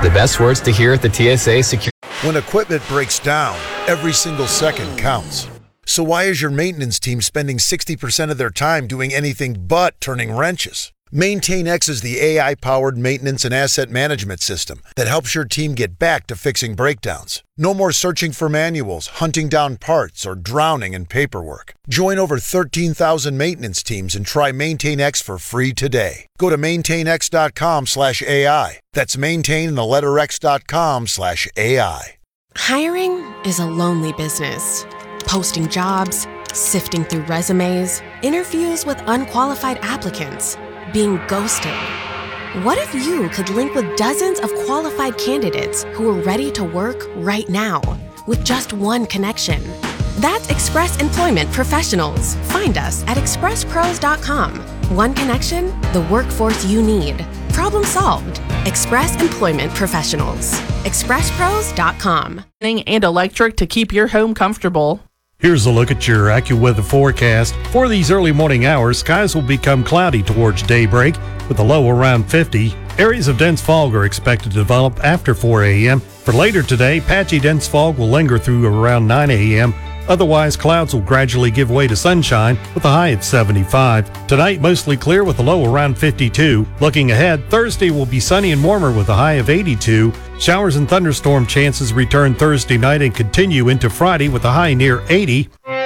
The best words to hear at the TSA Secure. When equipment breaks down, every single second counts. So why is your maintenance team spending 60% of their time doing anything but turning wrenches? MaintainX is the AI-powered maintenance and asset management system that helps your team get back to fixing breakdowns. No more searching for manuals, hunting down parts, or drowning in paperwork. Join over 13,000 maintenance teams and try MaintainX for free today. Go to maintainx.com/AI. That's maintain.x.com/AI. Hiring is a lonely business. Posting jobs, sifting through resumes, interviews with unqualified applicants, being ghosted. What if you could link with dozens of qualified candidates who are ready to work right now with just one connection? That's Express Employment Professionals. Find us at expresspros.com. One connection, the workforce you need. Problem solved. Express Employment Professionals. expresspros.com. And electric to keep your home comfortable. Here's a look at your AccuWeather forecast. For these early morning hours, skies will become cloudy towards daybreak with a low around 50. Areas of dense fog are expected to develop after 4 a.m. For later today, patchy dense fog will linger through around 9 a.m. Otherwise, clouds will gradually give way to sunshine with a high of 75. Tonight, mostly clear with a low around 52. Looking ahead, Thursday will be sunny and warmer with a high of 82. Showers and thunderstorm chances return Thursday night and continue into Friday with a high near 80.